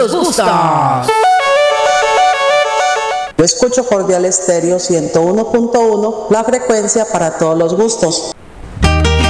los gustos. Yo escucho Cordial Estéreo 101.1, la frecuencia para todos los gustos.